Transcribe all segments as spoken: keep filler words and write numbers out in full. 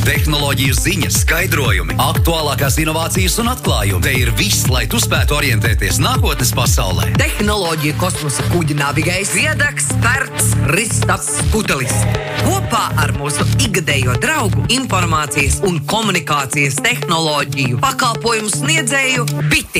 Tehnoloģiju ziņas, skaidrojumi, aktuālākās inovācijas un atklājumi. Te ir viss, lai tu spētu orientēties nākotnes pasaulē. Tehnoloģija kosmosa kuģi navigējs, viedaks, pērts, ristaps, putelis. Kopā ar mūsu ikgadējo draugu informācijas un komunikācijas tehnoloģiju pakalpojumu sniedzēju Biti.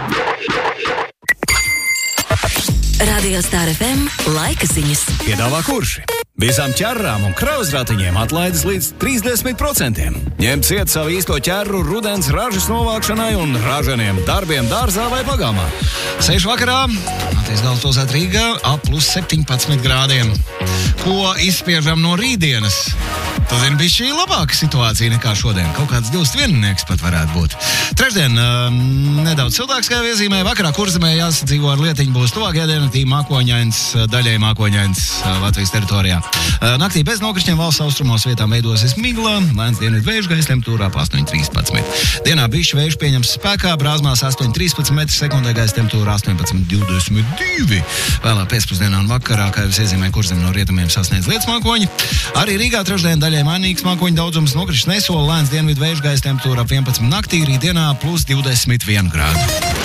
Radio Star F M laika ziņas. Piedāvā kurši? Visām ķerrām un krauzratiņiem atlaides līdz trīsdesmit procentiem. Ņem ciet savu īsto ķerru rudens ražas novākšanai un ražaniem darbiem dārzā vai pagalmā. Sešu vakarā, Latvijas galvaspilsētā Rīgā, ap plus septiņpadsmit grādiem. Ko izspiežam no rītdienas? Tas ir bijis šī labāka situācija nekā šodien. Kaut kāds divdesmit viennieks pat varētu būt. Trešdien um, nedaudz siltākajā iezīmē. Vakarā Kurzemē jāsadzīvo ar lietiņu būs tuvākajā dienatī mākoņains, daļai mākoņains Latvijas teritorijā. Naktī bez nokrišņiem valsts austrumos vietām veidosies migla, lēns dienvidu vēju gaisa temperatūrā ap astoņi trīspadsmit. Dienā bišķi vējš pieņems spēkā, Brāzmās astoņi trīspadsmit metri sekundē, gaisa temperatūrā astoņpadsmit divdesmit divi. Vēlā pēcpusdienā un vakarā, kā jau iezīmē, Kurzem no rietumiem sasniedz lietus mākoņi. Arī Rīgā trešdien daļai mainīgs mākoņu daudzums, nokrišņi nesola, lēns dienvidu vēju gaisa temperatūrā ap vienpadsmit naktī, rītdienā plus divdesmit viens grādu.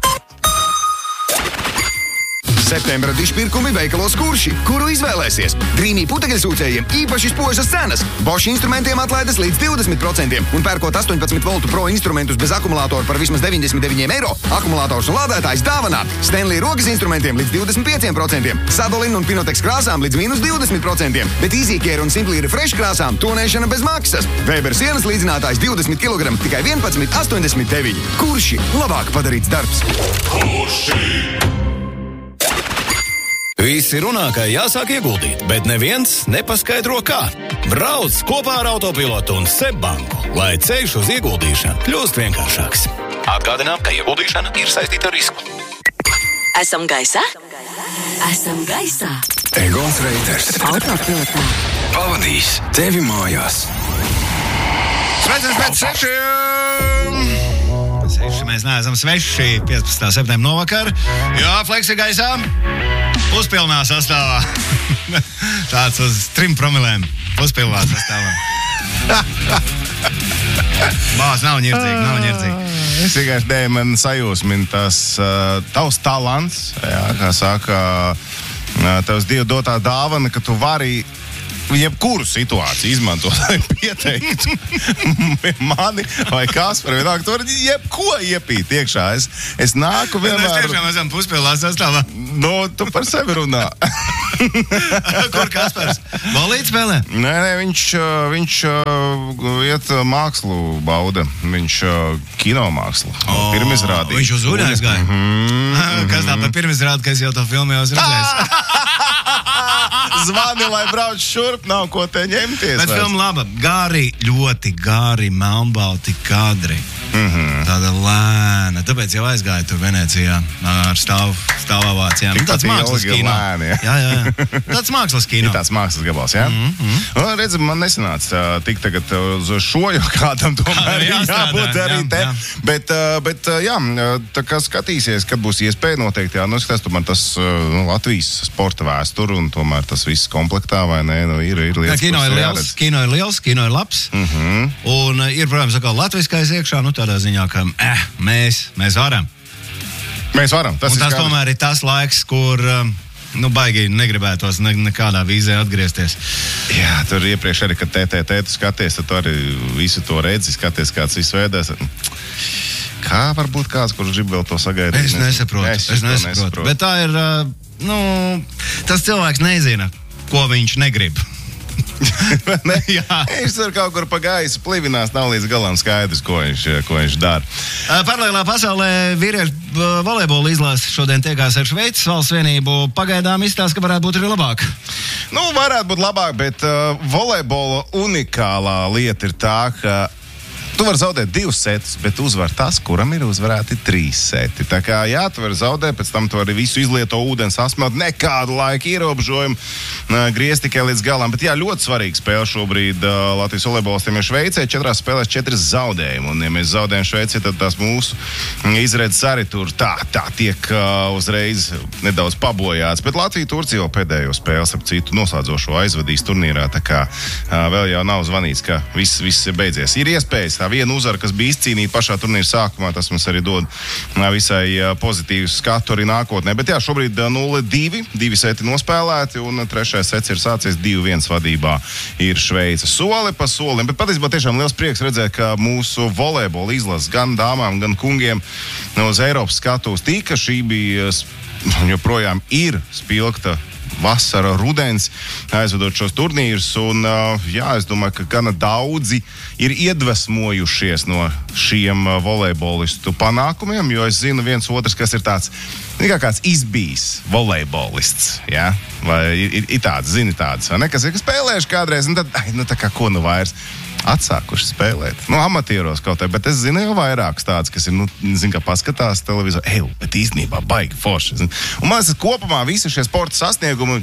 Septembra dišpirkumi veikalos Kurši, kuru izvēlēsies. Drīmī putekļsūcējiem īpaši spožas cenas. Bosch instrumentiem atlaides līdz divdesmit procentiem un pērkot astoņpadsmit voltu pro instrumentus bez akumulātoru par vismaz deviņdesmit deviņi eiro, akumulators un lādētājs dāvanā. Stanley rokas instrumentiem līdz divdesmit pieci procenti, Sadolin un Pinotex krāsām līdz mīnus divdesmit procenti, bet EasyCare un Simply Refresh krāsām tonēšana bez maksas. Weber sienas līdzinātājs divdesmit kilogramu tikai vienpadsmit astoņdesmit deviņi. Kurši labāk padarīts darbs. Kurši! Visi runā, ka jāsāk ieguldīt, bet neviens nepaskaidro kā. Brauc kopā ar autopilotu un Sebbanku, lai ceļš uz ieguldīšanu kļūst vienkāršāks. Atgādinām, ka ieguldīšana ir saistīta ar risku. Esam gaisā? Esam gaisā. Egons Reiters Autopilotā pavadīs tevi mājās. Sveiciens pēc sešiem! Seši mēs neesam sveši piecpadsmitā septembra novakar, jo Fleksi gaisā puspilnā sastāvā. Tāds uz trim promilēm puspilnā sastāvā. Bās nav ņirdzīgi, nav ņirdzīgi. Es vienkārši dēļ man sajūsmin tas uh, tavs talants, jā, kā saka, uh, tavs Dievu dotā dāvana, ka tu vari jebkuru situāciju izmantot, lai pieteiktu mani vai Kasparu. Vienāk, tu vari jebko iepīt iekšā. Es, es nāku vienmēr... Mēs tiešām esam puspilnā sastāvā. No, tu par sevi runā. Kur Kaspars? Volīt spēlē? Nē, nē, viņš, viņš uh, iet mākslu bauda. Viņš uh, kinomākslu. Oh, pirmizrādīja. Viņš uz Uļu aizgāja? Mm-hmm. Kas tā par pirmizrādi, ka es jau to filmu jau redzējis? Zvani, lai brauc šurp, nav ko te ņemties. Bet filma laba. Gāri, ļoti gāri, melnbalti kadri. Mm-hmm. Tāda lēna. Tāpēc jau aizgāja tur Venecijā ar stāvu, stāvavācijām. Tāds mākslas kino. Lēni, ja? Jā, jā, jā. Tāds mākslas kino. Ir tāds mākslas gabals, jā? Mm-hmm. Un, redz, man nesanāca tik tagad uz šo, jo kādam tomēr jābūt arī te. Jā. Bet, bet, jā, tā kā skatīsies, kad būs iespēja noteikti, jā, nu, skatās, tomēr tas nu, Latvijas sporta vēsturi un tomēr tas viss komplektā, vai ne, nu, ir, ir lietas, kino ir liels, kino ir liels, kino ir labs. Mm-hmm. Un ir, protams, atkal latviskais iekšā, nu, tādā ziņā, ka eh, mēs, mēs varam. Mēs varam. Tas, un tas tomēr ir tas laiks, kur nu, baigi negribētos ne, nekādā vīzē atgriezties. Jā, tur iepriekš arī, kad T T T tu skaties, tad tu arī visu to redzi, skaties, kāds viss veidās. Kā varbūt kāds, kurš grib vēl to sagaidīt? Es nesaprotu. Es, es nesaprotu. nesaprotu. Bet tā ir, nu, tas cilvēks nezina, ko viņš negrib. ne? Viņš tur kaut kur pa gaisu plivinās, nav līdz galam skaidrs, ko viņš, ko viņš dara. Paralēlā pasaulē vīriešu volejbola izlase šodien tiekās ar Šveices valsts vienību. Pagaidām izstāsta, ka varētu būt arī labāk. Nu, varētu būt labāk, bet uh, volejbola unikālā lieta ir tā, ka Tu vari zaudēt divus setus, bet uzvar tas, kuram ir uzvarēti trīs seti. Tā kā jā, tu vari zaudēt, pēc tam tu vari visu izlieto ūdeni sasmelt, nekādu laika ierobežojumu, griezt tikai līdz galam. Bet jā, ļoti svarīga spēle šobrīd uh, Latvijas volejbolistiem ir Šveicē, četrās spēlēs četras zaudējumi. Un ja mēs zaudējam Šveicē, tad tās mūsu izredzes arī tur tā, tā tiek uh, uzreiz nedaudz pabojāts. Bet Latvija Turcija jau pēdējo spēles ap citu noslēdzošo aizvadīs turnīrā, tā kā uh, vēl jau nav zvanīts, ka viss, viss ir beidzies. Ir iespējas. Tā viena uzvara, kas bija izcīnīta pašā turnīra sākumā, tas mums arī dod visai pozitīvu skatu arī nākotnē. Bet jā, šobrīd nulle divi, divi seti nospēlēti, un trešais sets ir sācies divi viens vadībā ir Šveice. Soli pa solim, bet patiesībā tiešām liels prieks redzēt, ka mūsu volejbola izlases gan dāmām, gan kungiem uz Eiropas skatuves tika. Šī bija, joprojām ir spilgta vasara, rudens, aizvedot šos turnīrus, un jā, es domāju, ka gana daudzi ir iedvesmojušies no šiem volejbolistu panākumiem, jo es zinu viens otrs, kas ir tāds, kā kāds izbijis volejbolists, jā, vai ir, ir, ir tāds, zini tāds, vai ne, kas ir spēlējuši kādreiz, un tad, ai, nu tā kā ko nu vairs, atsākuši spēlēt. Nu, amatieros kaut kā, bet es zinu jau vairākus tādus, kas ir, nu, zin, kā paskatās televizoru, eju, bet īstenībā baigi forši. Zin. Un man tas kopumā visi šie sporta sasniegumi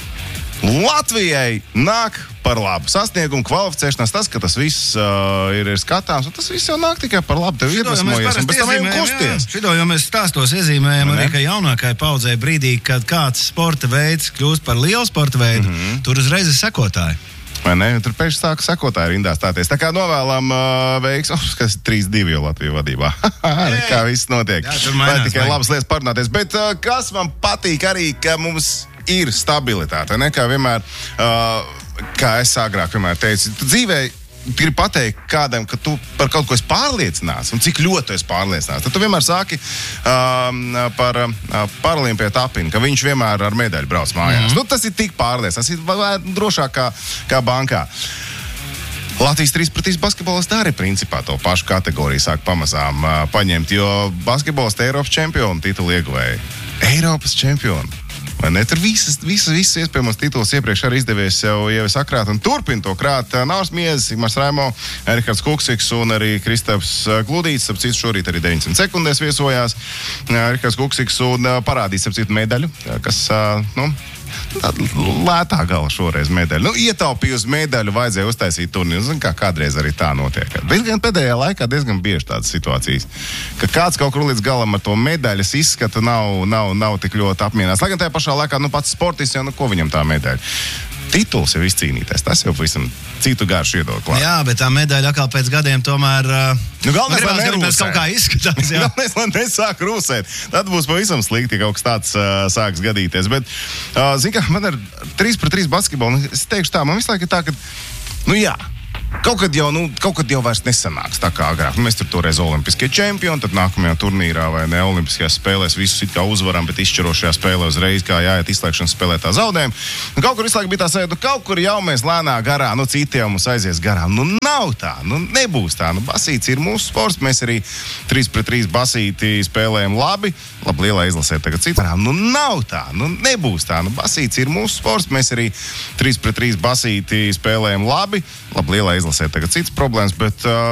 Latvijai nāk par labu. Sasniegumu, kvalificēšanās, tas, ka tas viss uh, ir, ir skatāms, un tas viss jau nāk tikai par labu. Tev iedvesmojies, un pēc tam ejam kusties. Šito jau mēs stāstos iezīmējam arī, ka jaunākai paudzei brīdī, kad kāds sporta veids kļūst par lielu sporta veidu, mm-hmm. tur uzreiz ir sekotāji. Vai ne? Tur pēkšņi sāka sekotāji rindā stāties. Tā kā novēlam uh, veiks, oh, kas ir trīs divi jau Latviju vadībā. Kā viss notiek. Jā, tur mainās. Vai tikai vai. Labas lietas parunāties. Bet uh, kas man patīk arī, ka mums ir stabilitāte. Ne? Kā vienmēr, uh, kā es agrāk vienmēr teicu, tu dzīvē gribi pateikt kādam, ka tu par kaut ko esi pārliecināts, un cik ļoti esi pārliecināts. Tad tu vienmēr sāki um, par uh, Paralimpiju Tapinu, ka viņš vienmēr ar medaļu brauc mājās. Mm-hmm. Nu, tas ir tik pārliecināts, tas ir drošāk kā, kā bankā. Latvijas trīs pret trīs basketbolisti arī principā to pašu kategoriju sāk pamazām uh, paņemt, jo basketbolisti Eiropas čempionu titulu ieguvēja. Eiropas čempionu. Vai ne? Tur visas, visas, visas iespējamos tituls iepriekš arī izdevies jau, jau sakrāt un turpin to krāt. Nauris Miezis, Igmars Raimo, Rihards Kuksiks un arī Kristaps Gludīts. Ap citu šorīt arī deviņdesmit sekundēs viesojās Rihards Kuksiks un parādīs ap citu medaļu, kas, nu, lētā gala šoreiz medaļu. Nu, ietaupīja uz medaļu, vajadzēja uztaisīt turnīru. Zin, kā kādreiz arī tā notiek. Diezgan pēdējā laikā diezgan bieži tādas situācijas, ka kāds kaut kur līdz galam ar to medaļas izskatu nav, nav, nav tik ļoti apmienāts. Lai gan tajā pašā laikā, nu, pats sportists jau, nu, ko viņam tā medaļa? Tituls jau izcīnītais, tas jau pavisam citu garšu iedod klāt. Jā, bet tā medaļa atkal pēc gadiem tomēr... Uh, nu, galvenais, lai nerūsē. Kaut kā izskatās, jā. Galvenais, lai nesāk rūsēt. Tad būs pavisam slikti, ja kaut kas tāds uh, sāks gadīties. Bet, uh, zin kā, man ir trīs pret trīs basketbolu, es teikšu tā, man visu laiku ir tā, ka, nu jā, Kaut kad, jau, nu, kaut kad jau vairs nesanāks tā kā agrāk. Mēs tur toreiz olimpiskie čempioni, tad nākamajā turnīrā vai ne olimpiskajās spēlēs visus it kā uzvaram, bet izšķirošajā spēlē uzreiz kā jāiet izslēgšanas spēlē tā zaudējumi. Un kaut kur visu laiku bija tā sajūta, nu kaut kur jau mēs lēnā garā, nu citi jau mums aizies garām. Nu nav tā, nu nebūs tā. Nu basīts ir mūsu sports, mēs arī trīs pret trīs basīti spēlējam labi. Labi, lielā izlasē tagad citi. Nu nav tā, nu nebūs tā. Nu basīts ir mūsu sports, mēs arī trīs pret trīs basīti spēlējam labi. Labi, lielā izlasē tagad cits problēmas, bet uh,